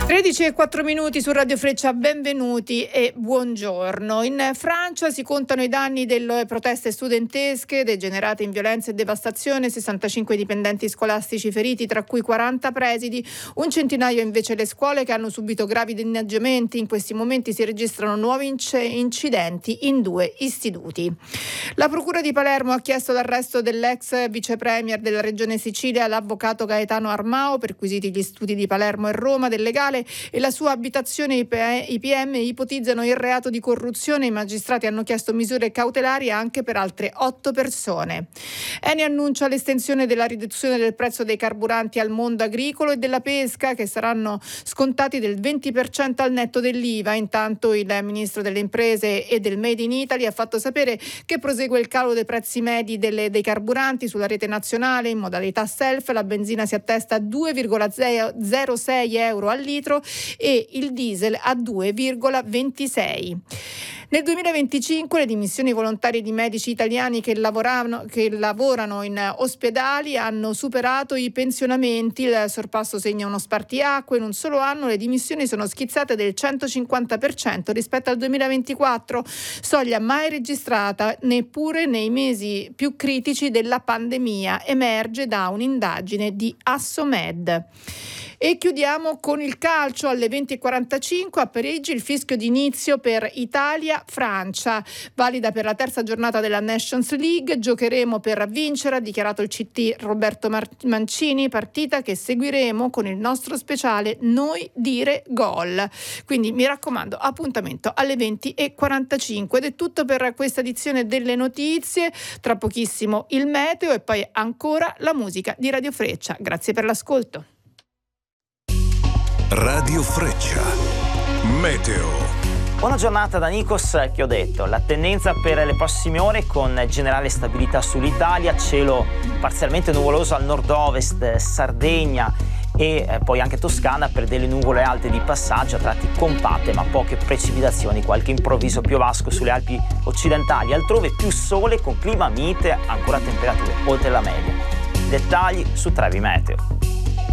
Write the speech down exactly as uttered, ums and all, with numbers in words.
tredici e quattro minuti su Radio Freccia, benvenuti e buongiorno. In Francia si contano i danni delle proteste studentesche degenerate in violenza e devastazione, sessantacinque dipendenti scolastici feriti, tra cui quaranta presidi, un centinaio invece le scuole che hanno subito gravi danneggiamenti. In questi momenti si registrano nuovi inc- incidenti in due istituti. La Procura di Palermo ha chiesto l'arresto dell'ex vicepremier della Regione Sicilia, l'avvocato Gaetano Armao, perquisiti gli studi di Palermo e Roma del legale e la sua abitazione. I P M ipotizzano il reato di corruzione. I magistrati hanno chiesto misure cautelari anche per altre otto persone. Eni annuncia l'estensione della riduzione del prezzo dei carburanti al mondo agricolo e della pesca, che saranno scontati del venti per cento al netto dell'I V A. Intanto il ministro delle imprese e del Made in Italy ha fatto sapere che prosegue il calo dei prezzi medi delle, dei carburanti sulla rete nazionale in modalità self. La benzina si attesta a due virgola zero sei euro al litro e il diesel a due virgola ventisei. Nel duemilaventicinque le dimissioni volontarie di medici italiani che lavorano, che lavorano in ospedali hanno superato i pensionamenti. Il sorpasso segna uno spartiacque. In un solo anno le dimissioni sono schizzate del centocinquanta per cento rispetto al duemilaventiquattro, soglia mai registrata neppure nei mesi più critici della pandemia, emerge da un'indagine di Assomed. E chiudiamo con il calcio. Alle venti e quarantacinque a Parigi il fischio d'inizio per Italia-Francia, valida per la terza giornata della Nations League. Giocheremo per vincere, ha dichiarato il C T Roberto Mancini, partita che seguiremo con il nostro speciale Noi dire gol. Quindi mi raccomando, appuntamento alle venti e quarantacinque. Ed è tutto per questa edizione delle notizie. Tra pochissimo il meteo e poi ancora la musica di Radio Freccia. Grazie per l'ascolto. Radio Freccia Meteo. Buona giornata da Nikos, che ho detto. La tendenza per le prossime ore con generale stabilità sull'Italia, cielo parzialmente nuvoloso al nord-ovest, Sardegna e eh, poi anche Toscana per delle nuvole alte di passaggio, a tratti compatte ma poche precipitazioni, qualche improvviso piovasco sulle Alpi occidentali, altrove più sole con clima mite, ancora temperature oltre la media. Dettagli su Trevi Meteo.